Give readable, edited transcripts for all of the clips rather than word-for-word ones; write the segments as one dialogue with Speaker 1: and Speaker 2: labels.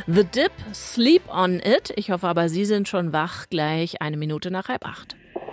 Speaker 1: The Dip, Sleep on It. Ich hoffe aber, Sie sind schon wach, gleich 7:01.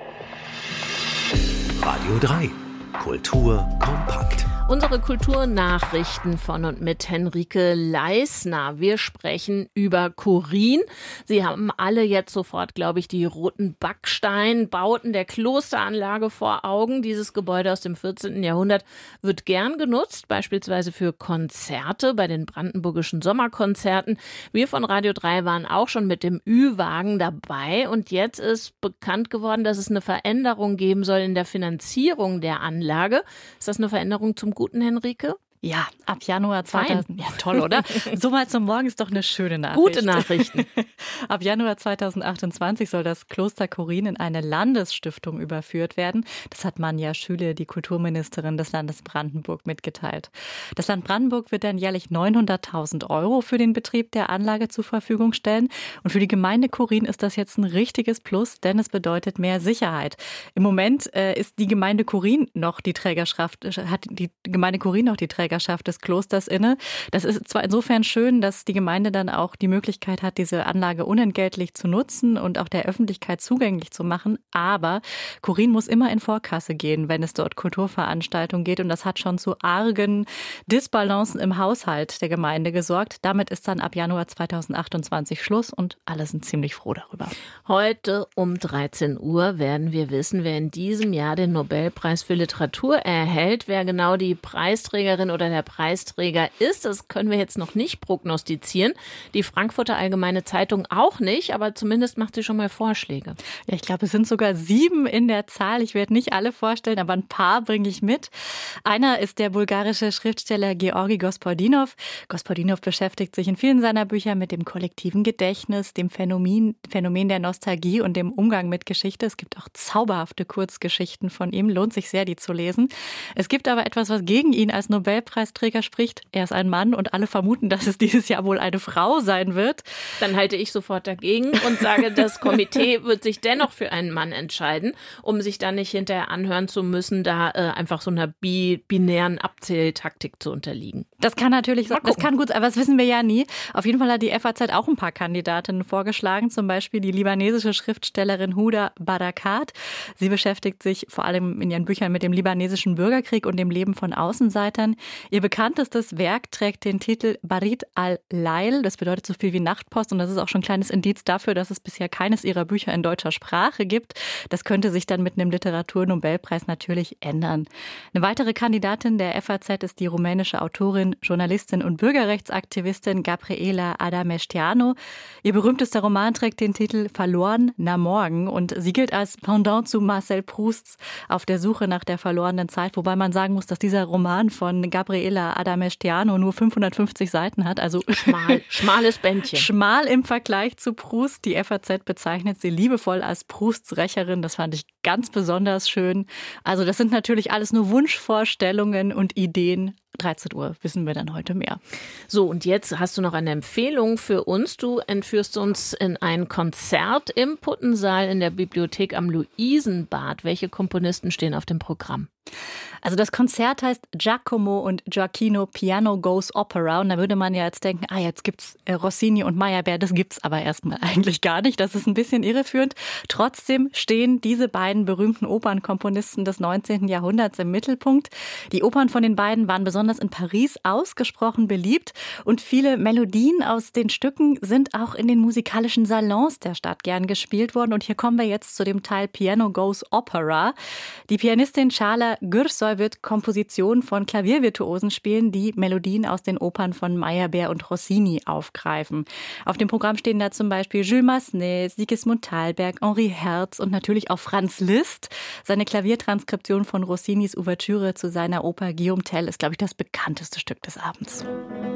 Speaker 2: Radio 3. Kultur kompakt.
Speaker 1: Unsere Kulturnachrichten von und mit Henrike Leisner. Wir sprechen über Chorin. Sie haben alle jetzt sofort, glaube ich, die roten Backsteinbauten der Klosteranlage vor Augen. Dieses Gebäude aus dem 14. Jahrhundert wird gern genutzt, beispielsweise für Konzerte bei den brandenburgischen Sommerkonzerten. Wir von Radio 3 waren auch schon mit dem Ü-Wagen dabei und jetzt ist bekannt geworden, dass es eine Veränderung geben soll in der Finanzierung der Anlage. Ist das eine Veränderung zum Guten, Henrike?
Speaker 3: Ja, ab Januar 2000. Ja, toll, oder? So mal zum Morgen ist doch eine schöne Nachricht.
Speaker 1: Gute Nachrichten.
Speaker 3: Ab Januar 2028 soll das Kloster Chorin in eine Landesstiftung überführt werden. Das hat Manja Schüle, die Kulturministerin des Landes Brandenburg, mitgeteilt. Das Land Brandenburg wird dann jährlich 900.000 € für den Betrieb der Anlage zur Verfügung stellen. Und für die Gemeinde Chorin ist das jetzt ein richtiges Plus, denn es bedeutet mehr Sicherheit. Im Moment ist die Gemeinde Chorin noch die Trägerschaft, hat die Gemeinde Chorin noch die Trägerschaft des Klosters inne. Das ist zwar insofern schön, dass die Gemeinde dann auch die Möglichkeit hat, diese Anlage unentgeltlich zu nutzen und auch der Öffentlichkeit zugänglich zu machen, aber Chorin muss immer in Vorkasse gehen, wenn es dort Kulturveranstaltungen geht und das hat schon zu argen Disbalancen im Haushalt der Gemeinde gesorgt. Damit ist dann ab Januar 2028 Schluss und alle sind ziemlich froh darüber.
Speaker 1: Heute um 13 Uhr werden wir wissen, wer in diesem Jahr den Nobelpreis für Literatur erhält, wer genau die Preisträgerin oder der Preisträger ist. Das können wir jetzt noch nicht prognostizieren. Die Frankfurter Allgemeine Zeitung auch nicht, aber zumindest macht sie schon mal Vorschläge.
Speaker 3: Ja, ich glaube, es sind sogar 7 in der Zahl. Ich werde nicht alle vorstellen, aber ein paar bringe ich mit. Einer ist der bulgarische Schriftsteller Georgi Gospodinov. Gospodinov beschäftigt sich in vielen seiner Bücher mit dem kollektiven Gedächtnis, dem Phänomen der Nostalgie und dem Umgang mit Geschichte. Es gibt auch zauberhafte Kurzgeschichten von ihm. Lohnt sich sehr, die zu lesen. Es gibt aber etwas, was gegen ihn als Nobelpreisträger spricht. Er ist ein Mann und alle vermuten, dass es dieses Jahr wohl eine Frau sein wird.
Speaker 1: Dann halte ich sofort dagegen und sage, das Komitee wird sich dennoch für einen Mann entscheiden, um sich dann nicht hinterher anhören zu müssen, da einfach so einer binären Abzähltaktik zu unterliegen.
Speaker 3: Das kann natürlich, das kann gut, aber das wissen wir ja nie. Auf jeden Fall hat die FAZ auch ein paar Kandidatinnen vorgeschlagen, zum Beispiel die libanesische Schriftstellerin Huda Barakat. Sie beschäftigt sich vor allem in ihren Büchern mit dem libanesischen Bürgerkrieg und dem Leben von Außenseitern. Ihr bekanntestes Werk trägt den Titel Barit al-Lail. Das bedeutet so viel wie Nachtpost und das ist auch schon ein kleines Indiz dafür, dass es bisher keines ihrer Bücher in deutscher Sprache gibt. Das könnte sich dann mit einem Literaturnobelpreis natürlich ändern. Eine weitere Kandidatin der FAZ ist die rumänische Autorin, Journalistin und Bürgerrechtsaktivistin Gabriela Adameșteanu. Ihr berühmtester Roman trägt den Titel Verloren na morgen und sie gilt als Pendant zu Marcel Prousts Auf der Suche nach der verlorenen Zeit, wobei man sagen muss, dass dieser Roman von Gabriela Adameșteanu nur 550 Seiten hat, also
Speaker 1: schmales Bändchen.
Speaker 3: Schmal im Vergleich zu Proust. Die FAZ bezeichnet sie liebevoll als Prousts Rächerin. Das fand ich ganz besonders schön. Also das sind natürlich alles nur Wunschvorstellungen und Ideen. 13 Uhr wissen wir dann heute mehr.
Speaker 1: So, und jetzt hast du noch eine Empfehlung für uns. Du entführst uns in ein Konzert im Puttensaal in der Bibliothek am Luisenbad. Welche Komponisten stehen auf dem Programm?
Speaker 3: Also das Konzert heißt Giacomo und Gioacchino Piano Goes Opera und da würde man ja jetzt denken, jetzt gibt's Rossini und Meyerbeer, das gibt's aber erstmal eigentlich gar nicht. Das ist ein bisschen irreführend. Trotzdem stehen diese beiden berühmten Opernkomponisten des 19. Jahrhunderts im Mittelpunkt. Die Opern von den beiden waren besonders in Paris ausgesprochen beliebt und viele Melodien aus den Stücken sind auch in den musikalischen Salons der Stadt gern gespielt worden. Und hier kommen wir jetzt zu dem Teil Piano Goes Opera. Die Pianistin Çağla Gürsoy wird Kompositionen von Klaviervirtuosen spielen, die Melodien aus den Opern von Meyerbeer und Rossini aufgreifen. Auf dem Programm stehen da zum Beispiel Jules Massenet, Sigismund Thalberg, Henri Herz und natürlich auch Franz Liszt. Seine Klaviertranskription von Rossinis Ouvertüre zu seiner Oper Guillaume Tell ist, glaube ich, das bekannteste Stück des Abends.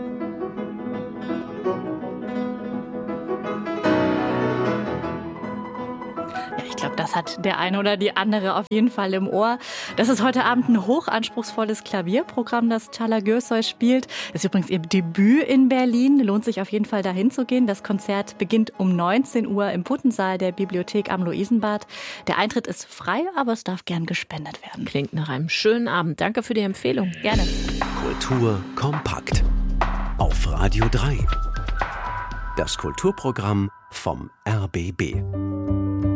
Speaker 3: Ich glaube, das hat der eine oder die andere auf jeden Fall im Ohr. Das ist heute Abend ein hochanspruchsvolles Klavierprogramm, das Çağla Gürsoy spielt. Das ist übrigens ihr Debüt in Berlin. Lohnt sich auf jeden Fall dahin zu gehen. Das Konzert beginnt um 19 Uhr im Puttensaal der Bibliothek am Luisenbad. Der Eintritt ist frei, aber es darf gern gespendet werden.
Speaker 1: Klingt nach einem schönen Abend. Danke für die Empfehlung.
Speaker 3: Gerne.
Speaker 2: Kultur kompakt. Auf Radio 3. Das Kulturprogramm vom RBB.